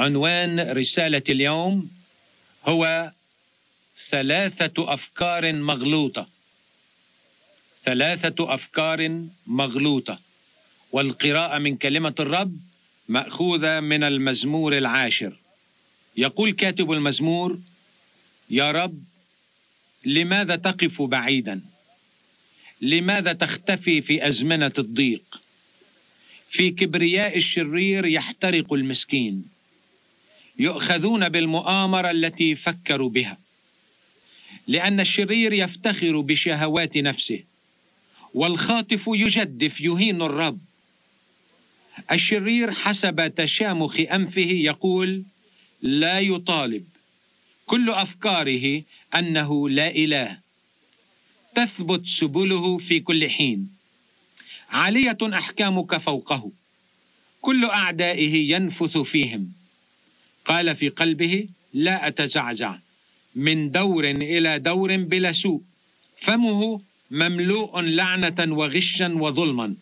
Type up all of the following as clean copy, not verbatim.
عنوان رسالة اليوم هو 3 أفكار مغلوطة. 3 أفكار مغلوطة، والقراءة من كلمة الرب مأخوذة من المزمور 10. يقول كاتب المزمور: يا رب، لماذا تقف بعيدا؟ لماذا تختفي في أزمنة الضيق؟ في كبرياء الشرير يحترق المسكين، يؤخذون بالمؤامرة التي فكروا بها، لأن الشرير يفتخر بشهوات نفسه، والخاطف يجدف يهين الرب. الشرير حسب تشامخ أنفه يقول: لا يطالب. كل أفكاره أنه لا إله، تثبت سبله في كل حين. عالية أحكامك فوقه، كل أعدائه ينفث فيهم. قال في قلبه: لا أتزعزع، من دور إلى دور بلا سوء. فمه مملوء لعنة وغشا وظلما،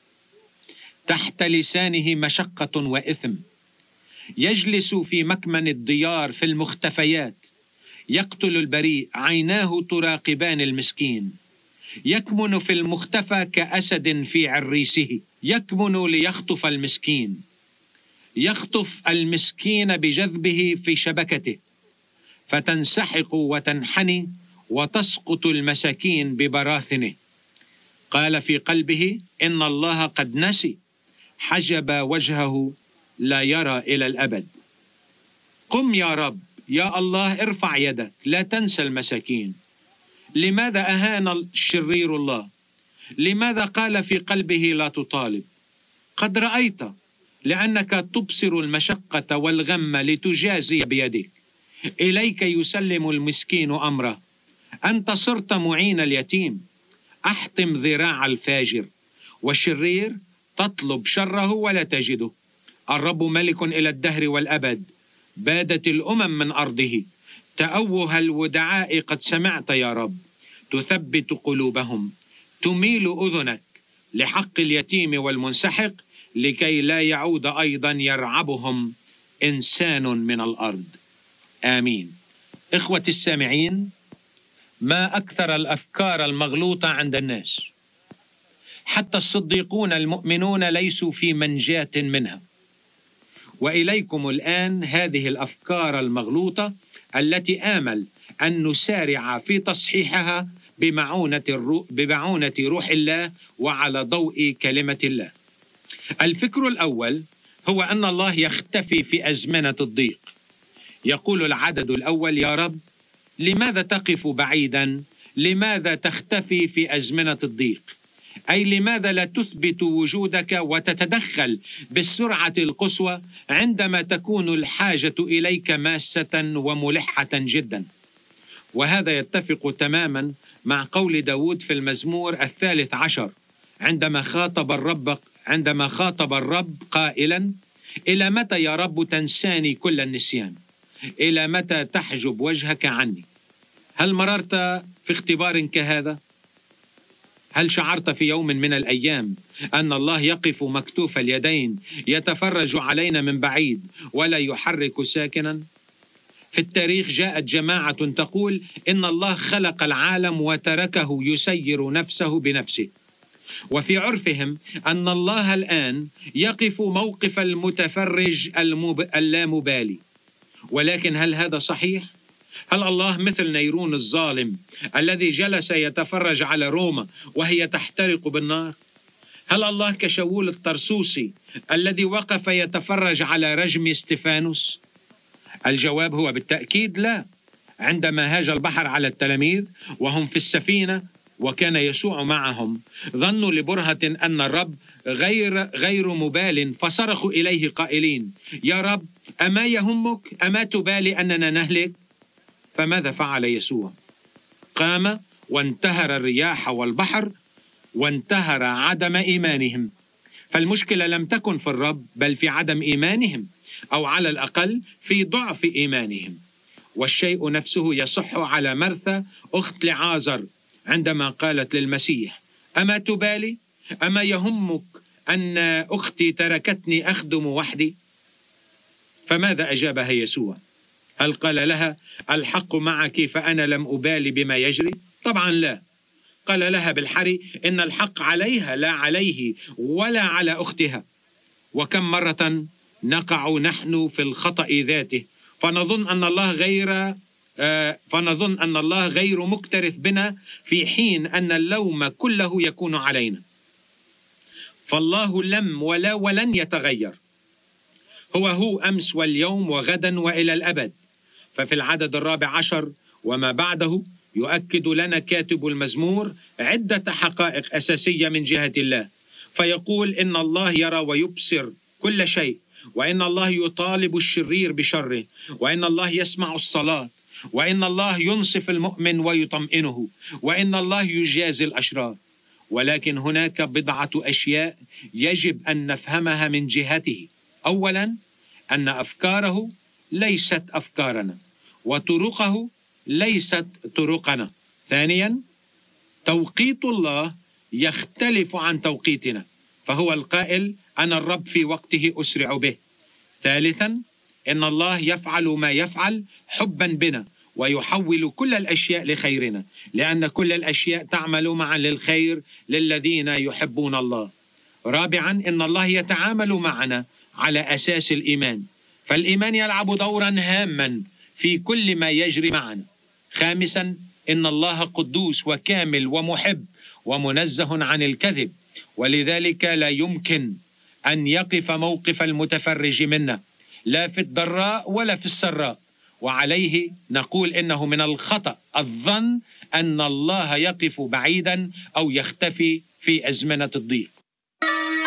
تحت لسانه مشقة وإثم. يجلس في مكمن الديار في المختفيات، يقتل البريء، عيناه تراقبان المسكين. يكمن في المختفى كأسد في عريسه، يكمن ليخطف المسكين. يخطف المسكين بجذبه في شبكته، فتنسحق وتنحني وتسقط المساكين ببراثنه. قال في قلبه: إن الله قد نسي، حجب وجهه لا يرى إلى الأبد. قم يا رب، يا الله، ارفع يدك، لا تنسى المساكين. لماذا أهان الشرير الله؟ لماذا قال في قلبه لا تطالب؟ قد رأيت، لأنك تبصر المشقة والغم لتجازي بيدك. إليك يسلم المسكين أمره، أنت صرت معين اليتيم. أحطم ذراع الفاجر، والشرير تطلب شره ولا تجده. الرب ملك إلى الدهر والأبد، بادت الأمم من أرضه. تأوه الودعاء قد سمعت يا رب، تثبت قلوبهم. تميل أذنك لحق اليتيم والمنسحق، لكي لا يعود أيضا يرعبهم إنسان من الأرض. آمين. إخوتي السامعين، ما أكثر الأفكار المغلوطة عند الناس. حتى الصديقون المؤمنون ليسوا في منجاة منها. وإليكم الآن هذه الأفكار المغلوطة التي آمل أن نسارع في تصحيحها بمعونة روح الله وعلى ضوء كلمة الله. الفكر الأول هو أن الله يختفي في أزمنة الضيق. يقول العدد الأول: يا رب، لماذا تقف بعيدا؟ لماذا تختفي في أزمنة الضيق؟ أي لماذا لا تثبت وجودك وتتدخل بالسرعة القصوى عندما تكون الحاجة إليك ماسة وملحة جدا؟ وهذا يتفق تماما مع قول داود في المزمور 13 عندما خاطب الرب قائلا: إلى متى يا رب تنساني كل النسيان؟ إلى متى تحجب وجهك عني؟ هل مررت في اختبار كهذا؟ هل شعرت في يوم من الأيام أن الله يقف مكتوف اليدين يتفرج علينا من بعيد ولا يحرك ساكنا؟ في التاريخ جاءت جماعة تقول إن الله خلق العالم وتركه يسير نفسه بنفسه، وفي عرفهم أن الله الآن يقف موقف المتفرج اللامبالي. ولكن هل هذا صحيح؟ هل الله مثل نيرون الظالم الذي جلس يتفرج على روما وهي تحترق بالنار؟ هل الله كشاول الطرسوسي الذي وقف يتفرج على رجم استفانوس؟ الجواب هو بالتأكيد لا. عندما هاج البحر على التلاميذ وهم في السفينة وكان يسوع معهم، ظنوا لبرهة أن الرب غير مبال، فصرخوا إليه قائلين: يا رب، أما يهمك؟ أما تبالي أننا نهلك؟ فماذا فعل يسوع؟ قام وانتهر الرياح والبحر، وانتهر عدم إيمانهم. فالمشكلة لم تكن في الرب، بل في عدم إيمانهم، أو على الأقل في ضعف إيمانهم. والشيء نفسه يصح على مرثا أخت لعازر عندما قالت للمسيح: أما تبالي؟ أما يهمك أن أختي تركتني أخدم وحدي؟ فماذا أجابها يسوع؟ هل قال لها الحق معك فأنا لم أبالي بما يجري؟ طبعا لا. قال لها بالحري إن الحق عليها لا عليه ولا على أختها. وكم مرة نقع نحن في الخطأ ذاته فنظن أن الله غير مكترث بنا، في حين أن اللوم كله يكون علينا. فالله لم ولا ولن يتغير، هو أمس واليوم وغدا وإلى الأبد. ففي العدد 14 وما بعده يؤكد لنا كاتب المزمور عدة حقائق أساسية من جهة الله، فيقول إن الله يرى ويبصر كل شيء، وإن الله يطالب الشرير بشره، وإن الله يسمع الصلاة، وإن الله ينصف المؤمن ويطمئنه، وإن الله يجازي الأشرار. ولكن هناك بضعة أشياء يجب أن نفهمها من جهته. أولا، أن أفكاره ليست أفكارنا، وطرقه ليست طرقنا. ثانيا، توقيت الله يختلف عن توقيتنا، فهو القائل أنا الرب في وقته أسرع به. ثالثا، إن الله يفعل ما يفعل حبا بنا، ويحول كل الأشياء لخيرنا، لأن كل الأشياء تعمل معا للخير للذين يحبون الله. رابعا، إن الله يتعامل معنا على أساس الإيمان، فالإيمان يلعب دورا هاما في كل ما يجري معنا. خامسا، إن الله قدوس وكامل ومحب ومنزه عن الكذب، ولذلك لا يمكن أن يقف موقف المتفرج منا، لا في الضراء ولا في السراء. وعليه نقول إنه من الخطأ الظن أن الله يقف بعيدا أو يختفي في أزمنة الضيق.